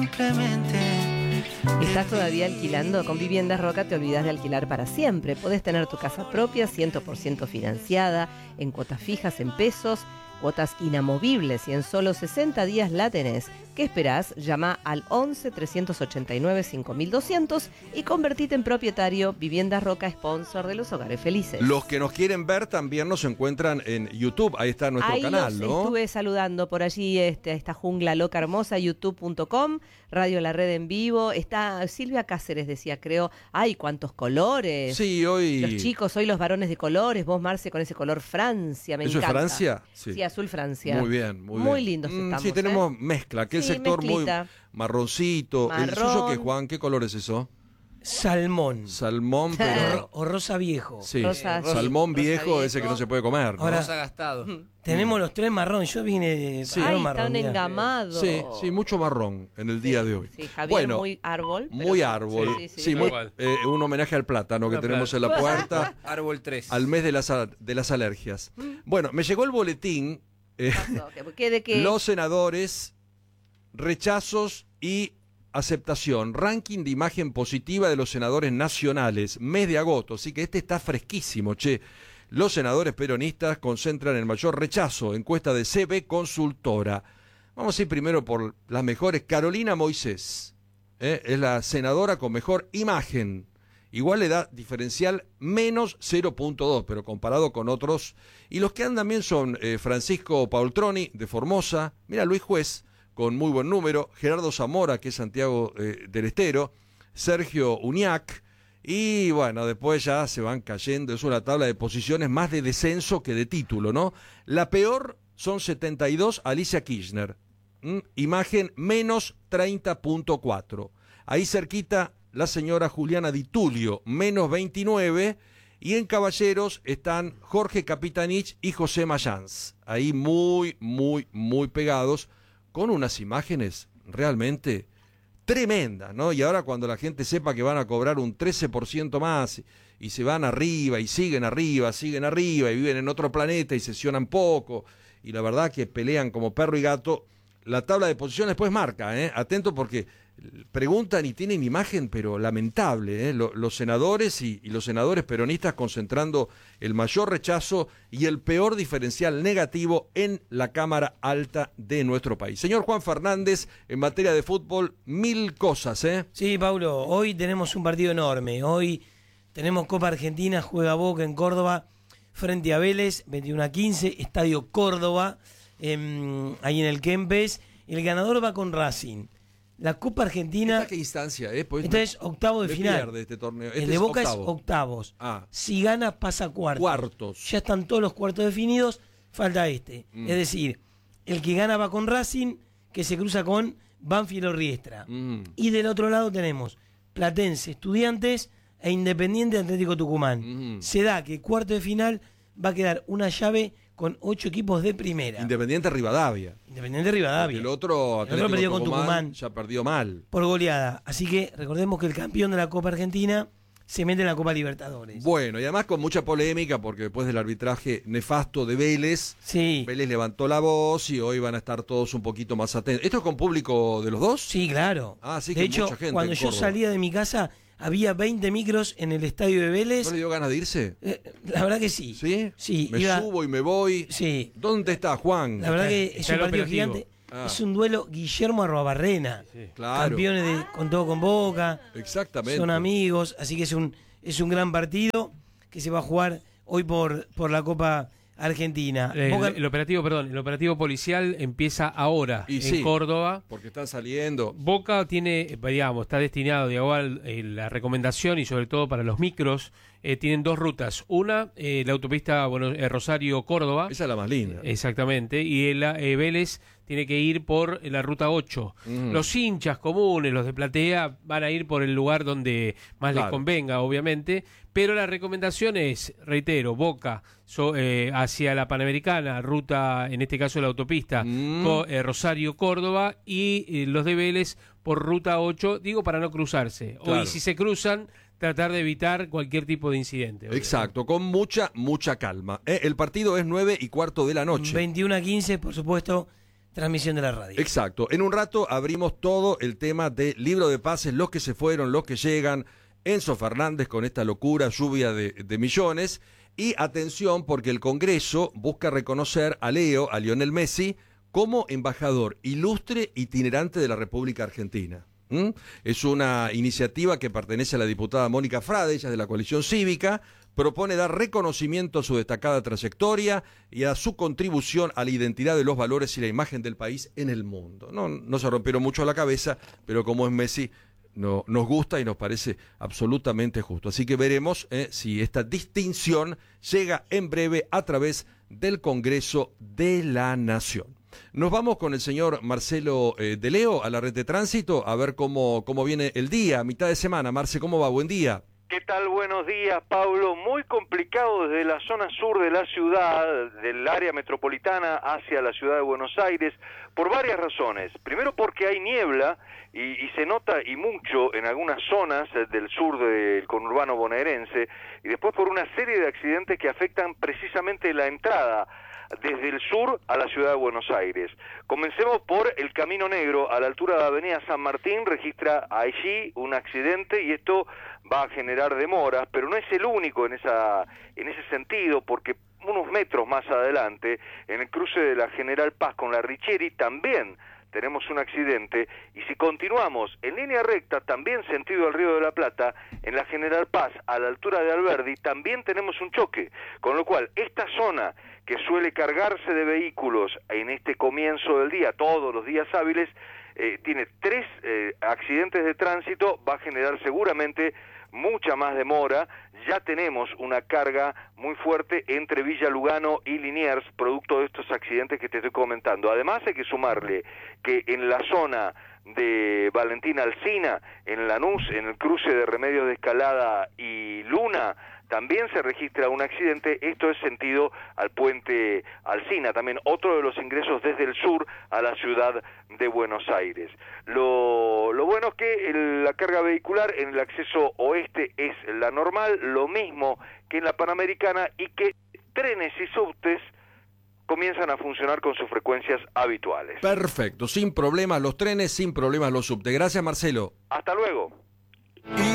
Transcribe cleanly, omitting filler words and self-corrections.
Clemente. ¿Estás todavía alquilando? Con Viviendas Roca te olvidas de alquilar para siempre. Podés tener tu casa propia, 100% financiada, en cuotas fijas en pesos, cuotas inamovibles y en solo 60 días la tenés. ¿Qué esperás? Llama al 11 389 5200 y convertite en propietario. Viviendas Roca, sponsor de los hogares felices. Los que nos quieren ver también nos encuentran en YouTube. Ahí está nuestro canal, ¿no? Estuve saludando por allí esta jungla loca hermosa, youtube.com, Radio La Red en vivo. Está Silvia Cáceres, decía, creo. ¡Ay, cuántos colores! Sí, hoy... Los chicos, hoy los varones de colores. Vos, Marce, con ese color Francia, me encanta. ¿Eso es Francia? Sí, azul Francia. Muy bien, muy bien. Muy lindos estamos. Sí, tenemos mezcla. Aquel sector mezclita. Muy marroncito. Marrón. ¿Eso qué, Juan? ¿Qué color es eso? Salmón. Salmón, pero... O rosa viejo. Sí, Rosa, salmón rosa viejo, viejo. ese que no se puede comer, ¿no? Ahora, Rosa gastado. Tenemos los tres marrón. Yo vine Sí. Ay, marrón. están mirá. engamados. Sí, mucho marrón en el día de hoy. Sí, Javier, Bueno, muy árbol. pero muy sí. árbol. Sí, sí, Sí, sí. muy, Igual. un homenaje al plátano que Una tenemos plata. en la puerta, Árbol 3. al mes de las alergias. Bueno, me llegó el boletín, Pasó, ¿qué de qué? los senadores, rechazos y aceptación, ranking de imagen positiva de los senadores nacionales, mes de agosto, así que este está fresquísimo, che. Los senadores peronistas concentran el mayor rechazo, encuesta de CB Consultora. Vamos a ir primero por las mejores. Carolina Moisés, es la senadora con mejor imagen. Igual le da diferencial menos 0.2, pero comparado con otros. Y los que andan bien son Francisco Paultroni, de Formosa. Mira, Luis Juez, con muy buen número. Gerardo Zamora, que es Santiago del Estero. Sergio Uñac. Y bueno, después ya se van cayendo. Es una tabla de posiciones más de descenso que de título, ¿no? La peor son 72, Alicia Kirchner. Imagen menos 30.4. Ahí cerquita la señora Juliana Di Tulio, menos 29. Y en Caballeros están Jorge Capitanich y José Mayans. Ahí muy, muy, muy pegados, con unas imágenes realmente tremendas, ¿no? Y ahora cuando la gente sepa que van a cobrar un 13% más y se van arriba y siguen arriba y viven en otro planeta y sesionan poco y la verdad que pelean como perro y gato, la tabla de posiciones después marca, atento porque preguntan y tienen imagen pero lamentable, los senadores y los senadores peronistas concentrando el mayor rechazo y el peor diferencial negativo en la Cámara Alta de nuestro país. Señor Juan Fernández, en materia de fútbol, mil cosas, Sí, Paulo, hoy tenemos un partido enorme. Hoy tenemos Copa Argentina, juega Boca en Córdoba frente a Vélez, 21-15, Estadio Córdoba, ahí en el Kempes. El ganador va con Racing. La Copa Argentina... ¿Esta qué instancia? Pues Esta es octavo de final. Pierde este torneo. El de Boca es octavos. Si gana, pasa cuartos. Ya están todos los cuartos definidos, falta este. Es decir, el que gana va con Racing, que se cruza con Banfield o Riestra. Y del otro lado tenemos Platense, Estudiantes e Independiente Atlético Tucumán. Se da que cuarto de final va a quedar una llave con 8 equipos de primera. Independiente Rivadavia. Porque el otro perdió con Tucumán. Ya perdió mal. Por goleada. Así que recordemos que el campeón de la Copa Argentina se mete en la Copa Libertadores. Bueno, y además con mucha polémica, porque después del arbitraje nefasto de Vélez, Vélez levantó la voz y hoy van a estar todos un poquito más atentos. ¿Esto es con público de los dos? Sí, claro. Sí, de que hecho, mucha gente cuando yo salía de mi casa, había 20 micros en el estadio de Vélez. ¿No le dio ganas de irse? La verdad que sí. ¿Sí? Sí. Me subo y me voy. Sí. ¿Dónde está Juan? La verdad que es un partido gigante. Es un duelo Guillermo Arruabarrena. Claro. Campeones con todo con Boca. Exactamente. Son amigos, así que es un gran partido que se va a jugar hoy por la Copa Argentina. El operativo policial empieza ahora en Córdoba. Porque están saliendo. Boca está destinado, la recomendación y sobre todo para los micros, tienen dos rutas. Una, la autopista Rosario-Córdoba. Esa es la más linda. Exactamente. Y Vélez tiene que ir por la ruta 8. Los hinchas comunes, los de platea, van a ir por el lugar donde más les convenga, obviamente. Pero la recomendación es, reitero, Boca hacia la Panamericana, ruta, en este caso la autopista, Rosario-Córdoba, y los de Vélez por ruta 8, digo para no cruzarse. Claro. Hoy si se cruzan, tratar de evitar cualquier tipo de incidente. Exacto, con mucha calma. El partido es 9:15 de la noche. 21-15, por supuesto, transmisión de la radio. Exacto. En un rato abrimos todo el tema de libro de pases, los que se fueron, los que llegan. Enzo Fernández con esta locura, lluvia de millones. Y atención, porque el Congreso busca reconocer a Lionel Messi, como embajador ilustre itinerante de la República Argentina. Es una iniciativa que pertenece a la diputada Mónica Frade, ella es de la coalición cívica, propone dar reconocimiento a su destacada trayectoria y a su contribución a la identidad de los valores y la imagen del país en el mundo. No se rompieron mucho la cabeza, pero como es Messi, nos gusta y nos parece absolutamente justo. Así que veremos si esta distinción llega en breve a través del Congreso de la Nación. Nos vamos con el señor Marcelo de Leo a la red de tránsito a ver cómo viene el día, mitad de semana. Marce, ¿cómo va? Buen día. ¿Qué tal? Buenos días, Pablo. Muy complicado desde la zona sur de la ciudad, del área metropolitana hacia la ciudad de Buenos Aires, por varias razones. Primero porque hay niebla y se nota y mucho en algunas zonas del sur del conurbano bonaerense, y después por una serie de accidentes que afectan precisamente la entrada desde el sur a la ciudad de Buenos Aires. Comencemos por el Camino Negro, a la altura de Avenida San Martín, registra allí un accidente y esto va a generar demoras, pero no es el único en ese sentido, porque unos metros más adelante, en el cruce de la General Paz con la Richeri, también tenemos un accidente, y si continuamos en línea recta, también sentido al Río de la Plata, en la General Paz, a la altura de Alberdi, también tenemos un choque, con lo cual esta zona que suele cargarse de vehículos en este comienzo del día, todos los días hábiles, tiene 3 accidentes de tránsito, va a generar seguramente mucha más demora. Ya tenemos una carga muy fuerte entre Villa Lugano y Liniers, producto de estos accidentes que te estoy comentando. Además hay que sumarle que en la zona de Valentín Alsina, en Lanús, en el cruce de Remedios de Escalada y Luna, también se registra un accidente. Esto es sentido al puente Alsina, también otro de los ingresos desde el sur a la ciudad de Buenos Aires. Lo bueno es que la carga vehicular en el acceso oeste es la normal, lo mismo que en la Panamericana, y que trenes y subtes comienzan a funcionar con sus frecuencias habituales. Perfecto, sin problemas los trenes, sin problemas los subtes. Gracias, Marcelo. Hasta luego.